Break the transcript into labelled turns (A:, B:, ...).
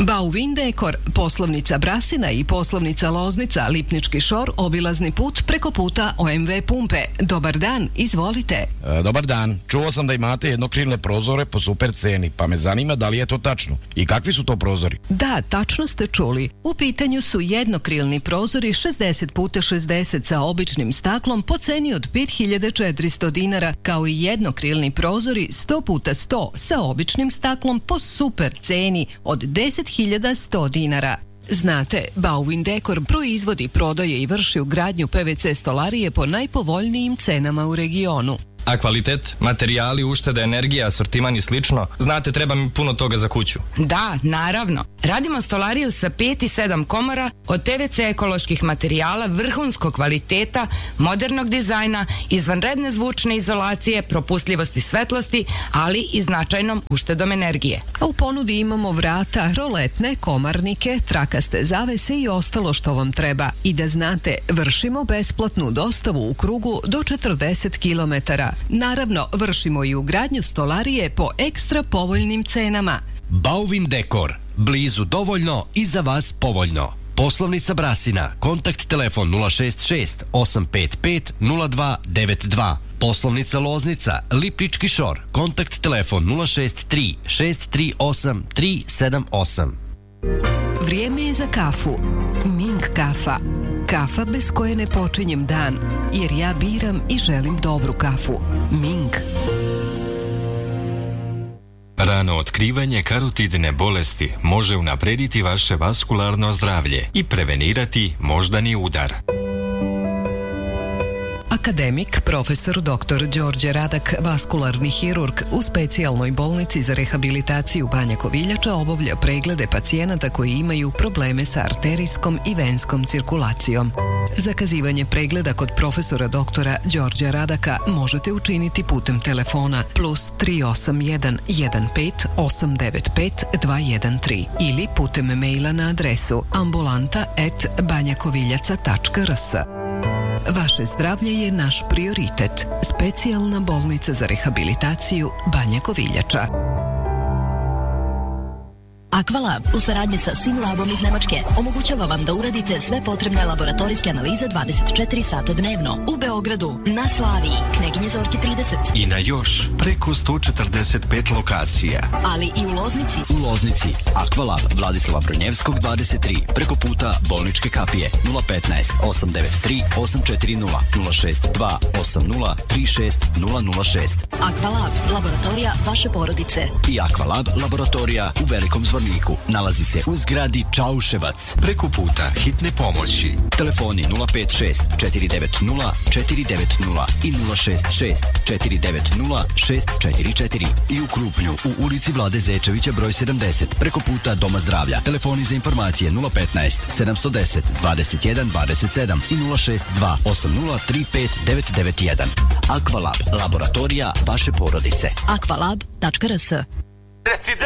A: Bauvin Dekor, poslovnica Brasina i poslovnica Loznica, Lipnički šor, obilazni put preko puta OMV pumpe. Dobar dan, izvolite.
B: Dobar dan, čuo sam da imate jednokrilne prozore po super ceni, pa me zanima da li je to tačno. I kakvi su to prozori?
A: Da, tačno ste čuli. U pitanju su jednokrilni prozori 60x60 sa običnim staklom po ceni od 5400 dinara, kao i jednokrilni prozori 100x100 sa običnim staklom po super ceni od 10.100 dinara. Znate, Bauvin Dekor proizvodi, prodaje i vrši ugradnju PVC stolarije po najpovoljnijim cenama u regionu.
C: A kvalitet, materijali, ušteda, energija, asortiman i slično, znate, treba mi puno toga za kuću.
D: Da, naravno. Radimo stolariju sa 5 i 7 komora od PVC ekoloških materijala vrhunskog kvaliteta, modernog dizajna, izvanredne zvučne izolacije, propustljivosti svetlosti, ali i značajnom uštedom energije.
A: A u ponudi imamo vrata, roletne, komarnike, trakaste zavese i ostalo što vam treba. I da znate, vršimo besplatnu dostavu u krugu do 40 km. Naravno, vršimo i ugradnju stolarije po ekstra povoljnim cenama.
E: Bauvin Dekor, blizu dovoljno i za vas povoljno. Poslovnica Brasina, kontakt telefon 066 855 0292. Poslovnica Loznica, Lipnički šor, kontakt telefon 063 638 378.
A: Vrijeme je za kafu. Ming kafa. Kafa bez koje ne počinjem dan, jer ja biram i želim dobru kafu. Ming.
F: Rano otkrivanje karotidne bolesti može unaprediti vaše vaskularno zdravlje i prevenirati moždani udar.
A: Akademik, profesor dr. Đorđe Radak, vaskularni hirurg u specijalnoj bolnici za rehabilitaciju Banja Koviljača obavlja preglede pacijenata koji imaju probleme sa arterijskom i venskom cirkulacijom. Zakazivanje pregleda kod profesora dr. Đorđa Radaka možete učiniti putem telefona +381 15 895 213 ili putem maila na adresu ambulanta@banjakoviljaca.rs. Vaše zdravlje je naš prioritet. Specijalna bolnica za rehabilitaciju Banja Koviljača.
G: Aqualab u saradnji sa Simlabom iz Nemačke omogućava vam da uradite sve potrebne laboratorijske analize 24 sata dnevno u Beogradu, na Slaviji, Kneginje Zorke 30
F: I na još preko 145 lokacija.
G: Ali i u Loznici.
E: U Loznici, Aqualab, Vladislava Brnjevskog 23, preko puta Bolničke kapije, 015 893 840 062 80 36 006.
G: Aqualab, laboratorija vaše porodice.
E: I Aqualab, laboratorija u Velikom Zvorniku. Nalazi se u zgradi Čauševac.
F: Preko puta hitne pomoći.
E: Telefoni 056 490 490 i 066 490 644. I u Krupnju, u ulici Vlade Zečevića broj 70, preko puta Doma zdravlja. Telefoni za informacije 015 710 21 27 i 062 80 35 991. Aqualab, laboratorija vaše porodice.
G: Aqualab.rs